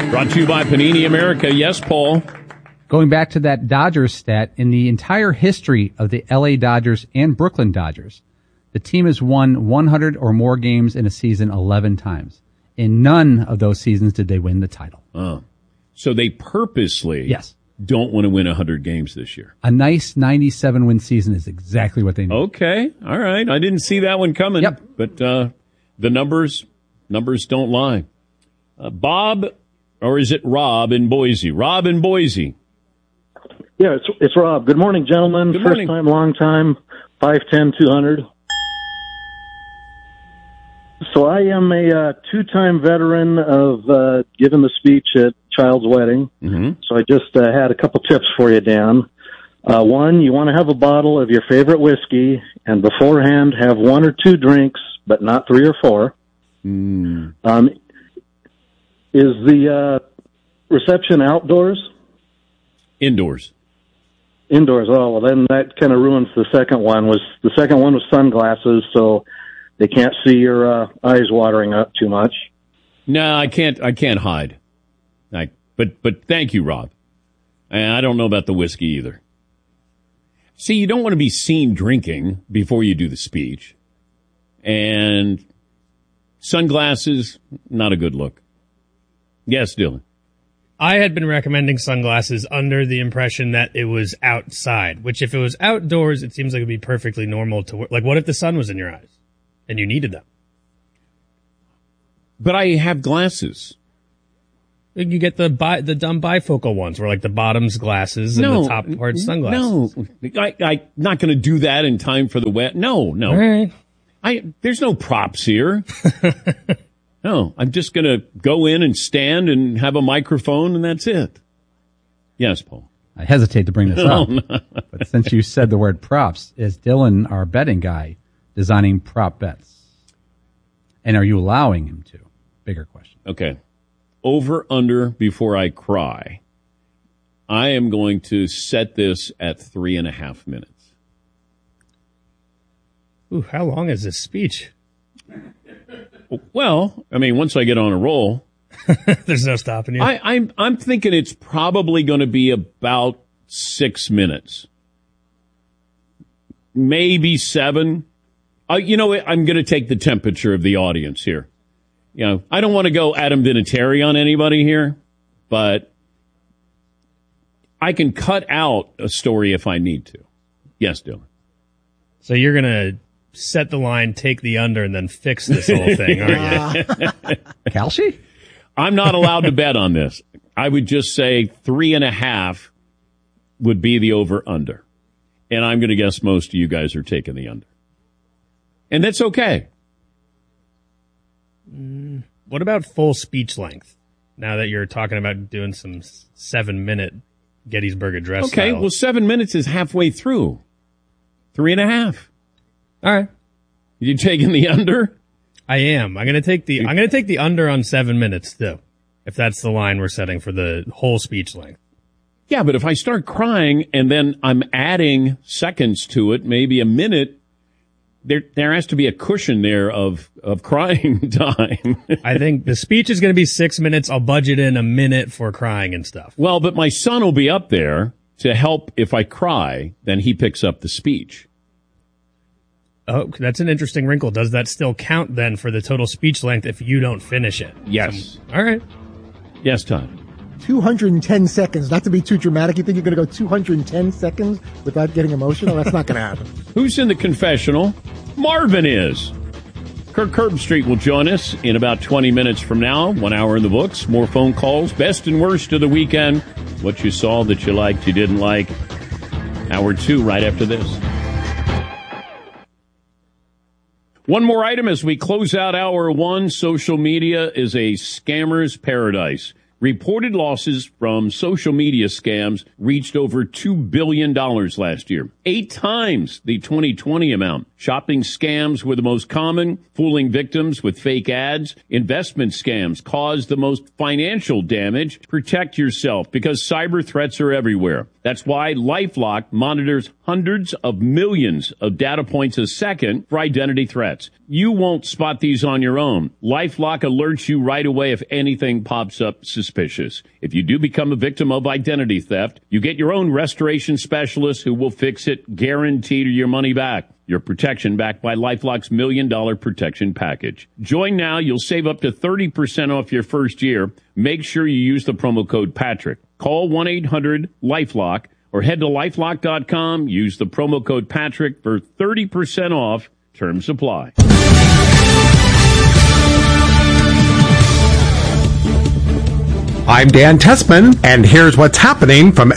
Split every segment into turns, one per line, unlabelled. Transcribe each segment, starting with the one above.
Brought to you by Panini America. Yes, Paul.
Going back to that Dodgers stat, in the entire history of the LA Dodgers and Brooklyn Dodgers, the team has won 100 or more games in a season 11 times. In none of those seasons did they win the title.
Oh. So they purposely don't want to win 100 games this year.
A nice 97-win season is exactly what they need.
Okay. All right. I didn't see that one coming.
Yep.
But the numbers don't lie. Bob, or is it Rob in Boise? Rob in Boise.
Yeah, it's Rob. Good morning, gentlemen.
Good morning.
First time, long time, 5'10", 200. So I am a two-time veteran of giving the speech at child's wedding.
Mm-hmm.
So I just had a couple tips for you, Dan. One, you want to have a bottle of your favorite whiskey, and beforehand have one or two drinks, but not three or four.
Mm.
Is the reception outdoors?
Indoors.
Indoors. Oh, well, then that kind of ruins the second one. The second one was sunglasses, so they can't see your eyes watering up too much.
No, I can't hide. But thank you, Rob. I don't know about the whiskey either. See, you don't want to be seen drinking before you do the speech. And sunglasses, not a good look. Yes, Dylan.
I had been recommending sunglasses under the impression that it was outside, which if it was outdoors, it seems like it would be perfectly normal to wear. Like, what if the sun was in your eyes and you needed them?
But I have glasses.
You get the dumb bifocal ones where, like, the bottom's glasses and the top part's sunglasses.
No, I'm not going to do that in time for the wet. No.
All right.
There's no props here. No, I'm just going to go in and stand and have a microphone, and that's it. Yes, Paul.
I hesitate to bring this up, but since you said the word props, is Dylan, our betting guy, designing prop bets? And are you allowing him to? Bigger question.
Okay. Over, under, before I cry. I am going to set this at 3.5 minutes.
Ooh, how long is this speech?
Well, I mean, once I get on a roll,
there's no stopping you.
I'm thinking it's probably going to be about 6 minutes, maybe 7. You know, I'm going to take the temperature of the audience here. You know, I don't want to go Adam Vinatieri on anybody here, but I can cut out a story if I need to. Yes, Dylan.
So you're going to set the line, take the under, and then fix this whole thing, aren't you?
Kalshi?
I'm not allowed to bet on this. I would just say 3.5 would be the over-under. And I'm going to guess most of you guys are taking the under. And that's okay.
What about full speech length? Now that you're talking about doing some 7-minute Gettysburg Address
Okay,
style.
well, 7 minutes is halfway through. 3.5.
All right.
You taking the under?
I am. I'm going to take the under on 7 minutes too. If that's the line we're setting for the whole speech length.
Yeah, but if I start crying and then I'm adding seconds to it, maybe a minute, there has to be a cushion there of crying time.
I think the speech is going to be 6 minutes. I'll budget in a minute for crying and stuff.
Well, but my son will be up there to help if I cry, then he picks up the speech.
Oh, that's an interesting wrinkle. Does that still count then for the total speech length if you don't finish it?
Yes.
All right.
Yes, Todd.
210 seconds. Not to be too dramatic. You think you're going to go 210 seconds without getting emotional? That's not going to happen.
Who's in the confessional? Marvin is. Kirk Herbstreit will join us in about 20 minutes from now. 1 hour in the books. More phone calls. Best and worst of the weekend. What you saw that you liked, you didn't like. Hour 2 right after this. One more item as we close out hour 1. Social media is a scammer's paradise. Reported losses from social media scams reached over $2 billion last year, 8 times the 2020 amount. Shopping scams were the most common, fooling victims with fake ads. Investment scams caused the most financial damage. Protect yourself because cyber threats are everywhere. That's why LifeLock monitors hundreds of millions of data points a second for identity threats. You won't spot these on your own. LifeLock alerts you right away if anything pops up suspicious. If you do become a victim of identity theft, you get your own restoration specialist who will fix it, guaranteed your money back. Your protection backed by LifeLock's $1 million protection package. Join now. You'll save up to 30% off your first year. Make sure you use the promo code Patrick. Call 1-800-LifeLock or head to LifeLock.com. Use the promo code Patrick for 30% off. Terms apply.
I'm Dan Tessman, and here's what's happening from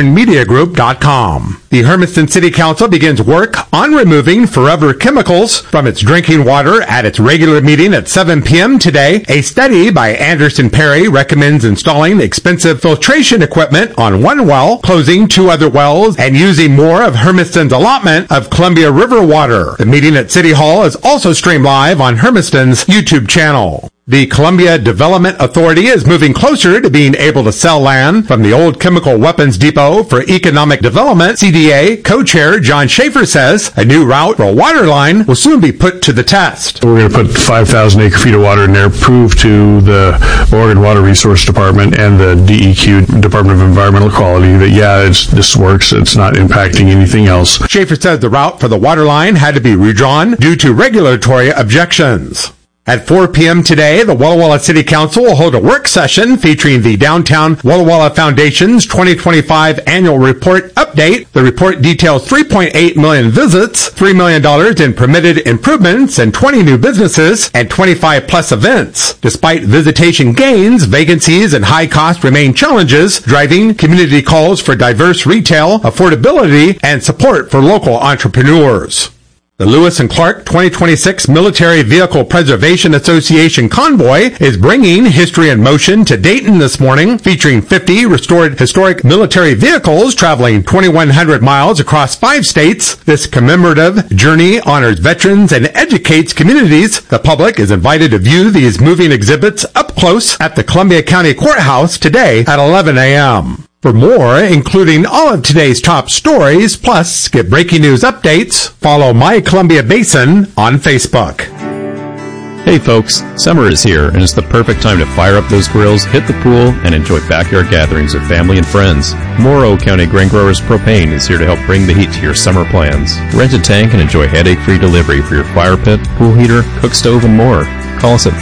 ElkhornMediaGroup.com. The Hermiston City Council begins work on removing forever chemicals from its drinking water at its regular meeting at 7 p.m. today. A study by Anderson Perry recommends installing expensive filtration equipment on one well, closing 2 other wells, and using more of Hermiston's allotment of Columbia River water. The meeting at City Hall is also streamed live on Hermiston's YouTube channel. The Columbia Development Authority is moving closer to being able to sell land from the old chemical weapons depot for economic development. CDA co-chair John Schaefer says a new route for a water line will soon be put to the test.
We're going to put 5,000 acre-feet of water in there, prove to the Oregon Water Resource Department and the DEQ, Department of Environmental Quality, that, this works. It's not impacting anything else.
Schaefer says the route for the water line had to be redrawn due to regulatory objections. At 4 p.m. today, the Walla Walla City Council will hold a work session featuring the Downtown Walla Walla Foundation's 2025 annual report update. The report details 3.8 million visits, $3 million in permitted improvements, and 20 new businesses, and 25 plus events. Despite visitation gains, vacancies and high costs remain challenges, driving community calls for diverse retail, affordability, and support for local entrepreneurs. The Lewis and Clark 2026 Military Vehicle Preservation Association Convoy is bringing History in Motion to Dayton this morning, featuring 50 restored historic military vehicles traveling 2,100 miles across 5 states. This commemorative journey honors veterans and educates communities. The public is invited to view these moving exhibits up close at the Columbia County Courthouse today at 11 a.m. For more, including all of today's top stories, plus get breaking news updates, follow My Columbia Basin on Facebook.
Hey folks, summer is here and it's the perfect time to fire up those grills, hit the pool, and enjoy backyard gatherings with family and friends. Morrow County Grain Growers Propane is here to help bring the heat to your summer plans. Rent a tank and enjoy headache-free delivery for your fire pit, pool heater, cook stove, and more. Call us at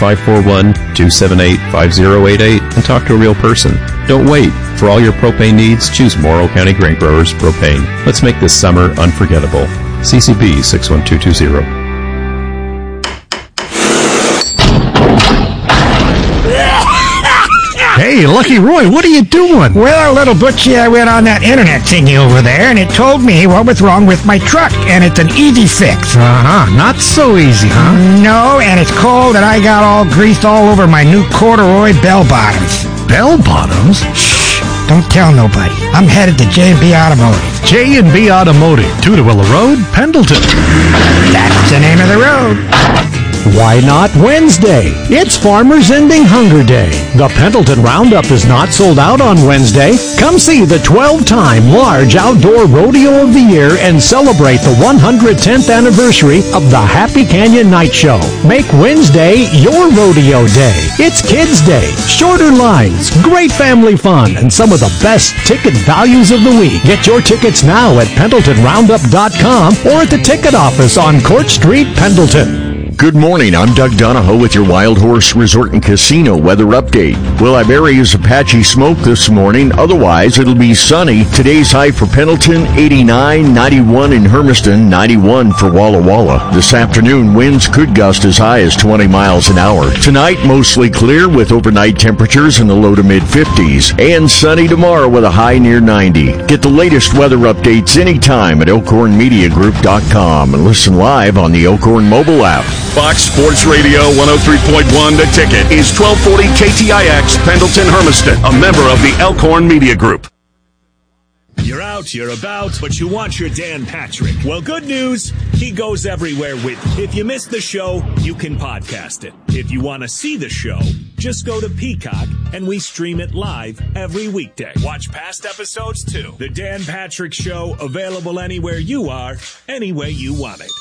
541-278-5088 and talk to a real person. Don't wait. For all your propane needs, choose Morrow County Grain Growers Propane. Let's make this summer unforgettable. CCB 61220.
Hey, Lucky Roy, what are you doing?
Well, little Butchie, I went on that internet thingy over there, and it told me what was wrong with my truck, and it's an easy fix.
Uh-huh, not so easy, huh?
No, and it's cold, and I got all greased all over my new corduroy bell bottoms.
Bell bottoms?
Shh, don't tell nobody. I'm headed to J&B Automotive.
J&B Automotive, Tudorwilla Road, Pendleton.
That's the name of the road.
Why not Wednesday? It's Farmers Ending Hunger Day. The Pendleton Roundup is not sold out on Wednesday. Come see the 12-time large outdoor rodeo of the year and celebrate the 110th anniversary of the Happy Canyon Night Show. Make Wednesday your rodeo day. It's Kids Day, shorter lines, great family fun, and some of the best ticket values of the week. Get your tickets now at PendletonRoundup.com or at the ticket office on Court Street, Pendleton.
Good morning, I'm Doug Donahoe with your Wild Horse Resort and Casino weather update. We'll have areas of patchy smoke this morning, otherwise it'll be sunny. Today's high for Pendleton, 89, 91 in Hermiston, 91 for Walla Walla. This afternoon, winds could gust as high as 20 miles an hour. Tonight, mostly clear with overnight temperatures in the low to mid-50s. And sunny tomorrow with a high near 90. Get the latest weather updates anytime at ElkhornMediaGroup.com and listen live on the Elkhorn mobile app.
Fox Sports Radio 103.1 The Ticket is 1240 KTIX Pendleton Hermiston, a member of the Elkhorn Media Group.
You're out about, but you want your Dan Patrick. Well, good news, he goes everywhere with you. If you missed the show, you can podcast it. If you want to see the show, just go to Peacock, and we stream it live every weekday. Watch past episodes, too. The Dan Patrick Show, available anywhere you are, any way you want it.